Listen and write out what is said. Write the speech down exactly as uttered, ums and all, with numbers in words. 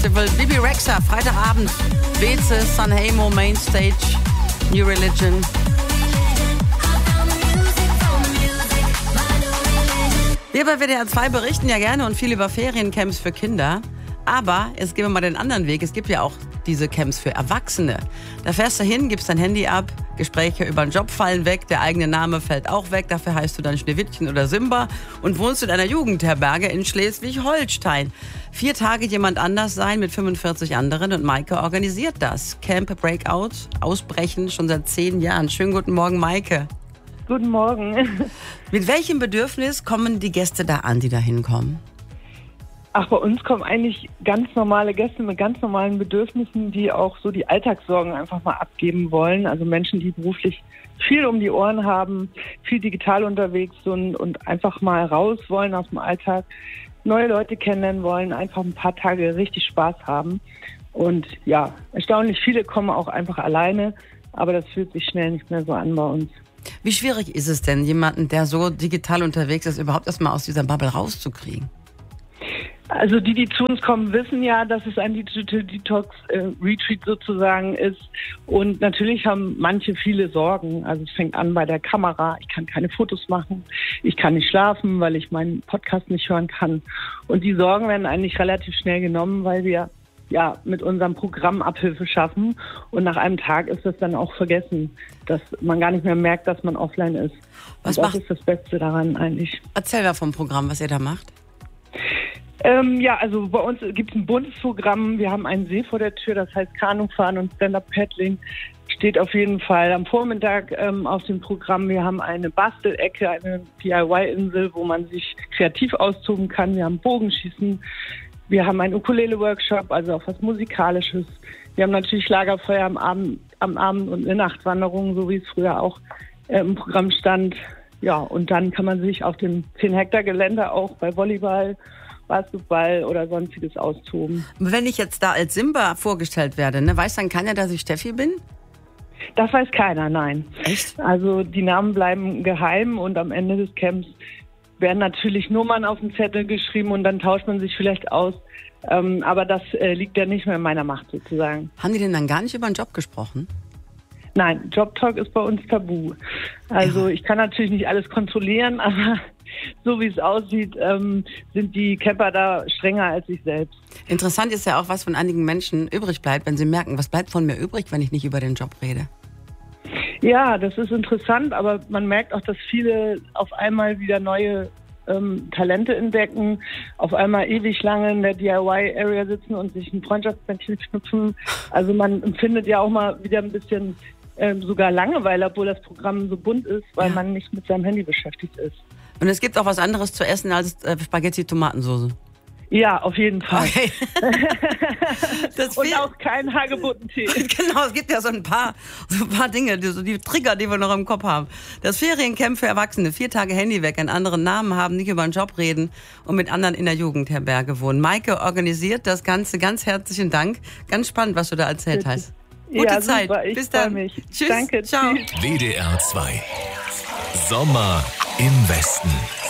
Festival. Bibi Rexha, Freitagabend. Beze, Sanremo, Mainstage, New Religion. Wir bei W D R zwei berichten ja gerne und viel über Feriencamps für Kinder. Aber jetzt gehen wir mal den anderen Weg. Es gibt ja auch diese Camps für Erwachsene. Da fährst du hin, gibst dein Handy ab, Gespräche über den Job fallen weg, der eigene Name fällt auch weg, dafür heißt du dann Schneewittchen oder Simba und wohnst in einer Jugendherberge in Schleswig-Holstein. Vier Tage jemand anders sein mit fünfundvierzig anderen und Maike organisiert das. Camp Breakout, Ausbrechen schon seit zehn Jahren. Schönen guten Morgen, Maike. Guten Morgen. Mit welchem Bedürfnis kommen die Gäste da an, die da hinkommen? Ach, bei uns kommen eigentlich ganz normale Gäste mit ganz normalen Bedürfnissen, die auch so die Alltagssorgen einfach mal abgeben wollen. Also Menschen, die beruflich viel um die Ohren haben, viel digital unterwegs sind und einfach mal raus wollen aus dem Alltag, neue Leute kennenlernen wollen, einfach ein paar Tage richtig Spaß haben. Und ja, erstaunlich viele kommen auch einfach alleine, aber das fühlt sich schnell nicht mehr so an bei uns. Wie schwierig ist es denn, jemanden, der so digital unterwegs ist, überhaupt erstmal aus dieser Bubble rauszukriegen? Also die, die zu uns kommen, wissen ja, dass es ein Digital Detox äh, Retreat sozusagen ist. Und natürlich haben manche viele Sorgen. Also es fängt an bei der Kamera. Ich kann keine Fotos machen. Ich kann nicht schlafen, weil ich meinen Podcast nicht hören kann. Und die Sorgen werden eigentlich relativ schnell genommen, weil wir ja mit unserem Programm Abhilfe schaffen. Und nach einem Tag ist das dann auch vergessen, dass man gar nicht mehr merkt, dass man offline ist. Was Und das macht... ist das Beste daran eigentlich. Erzähl mal vom Programm, was ihr da macht. Ähm, ja, also bei uns gibt es ein buntes Programm. Wir haben einen See vor der Tür, das heißt Kanufahren und Stand-Up-Paddling. Steht auf jeden Fall am Vormittag ähm, auf dem Programm. Wir haben eine Bastelecke, eine D I Y-Insel, wo man sich kreativ austoben kann. Wir haben Bogenschießen. Wir haben einen Ukulele-Workshop, also auch was Musikalisches. Wir haben natürlich Lagerfeuer am Abend, am Abend und eine Nachtwanderung, so wie es früher auch äh, im Programm stand. Ja, und dann kann man sich auf dem zehn Hektar Gelände auch bei Volleyball, Basketball oder sonstiges austoben. Wenn ich jetzt da als Simba vorgestellt werde, ne, weiß dann keiner, dass ich Steffi bin? Das weiß keiner, nein. Echt? Also die Namen bleiben geheim und am Ende des Camps werden natürlich Nummern auf den Zettel geschrieben und dann tauscht man sich vielleicht aus. Ähm, aber das äh, liegt ja nicht mehr in meiner Macht sozusagen. Haben die denn dann gar nicht über den Job gesprochen? Nein, Jobtalk ist bei uns tabu. Also ja. Ich kann natürlich nicht alles kontrollieren, aber so wie es aussieht, ähm, sind die Camper da strenger als ich selbst. Interessant ist ja auch, was von einigen Menschen übrig bleibt, wenn sie merken, was bleibt von mir übrig, wenn ich nicht über den Job rede. Ja, das ist interessant, aber man merkt auch, dass viele auf einmal wieder neue ähm, Talente entdecken, auf einmal ewig lange in der D I Y-Area sitzen und sich ein Freundschaftsbändchen knüpfen. Also man empfindet ja auch mal wieder ein bisschen ähm, sogar Langeweile, obwohl das Programm so bunt ist, weil ja. man nicht mit seinem Handy beschäftigt ist. Und es gibt auch was anderes zu essen als äh, Spaghetti-Tomatensoße. Ja, auf jeden Fall. Okay. Das und auch kein Hagebuttentee. Genau, es gibt ja so ein paar, so ein paar Dinge, die, so die Trigger, die wir noch im Kopf haben. Das Feriencamp für Erwachsene, vier Tage Handy weg, einen anderen Namen haben, nicht über den Job reden und mit anderen in der Jugendherberge wohnen. Maike organisiert das Ganze, ganz herzlichen Dank. Ganz spannend, was du da erzählt Bitte. hast. Gute ja, Zeit. Super. Ich Bis dann. Mich. Tschüss. Danke. Ciao. Tschüss. W D R zwei. Sommer im Westen.